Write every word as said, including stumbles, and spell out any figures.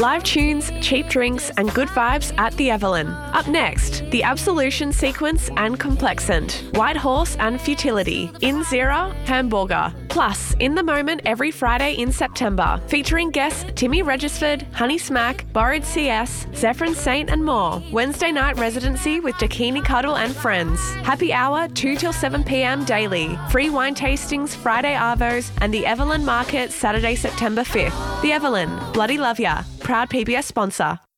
Live tunes, cheap drinks, and good vibes at the Evelyn. Up next, the Absolution Sequence and Complexant, White Horse and Futility, In Zera, Hamburger. Plus, In the Moment every Friday in September, featuring guests Timmy Regisford, Honey Smack, Borrowed C S, Zephyrin Saint and more. Wednesday night residency with Dakini Cuddle and friends. Happy hour two till seven p.m. daily. Free wine tastings Friday arvos and the Evelyn Market Saturday, September fifth. The Evelyn, bloody love ya. Proud P B S sponsor.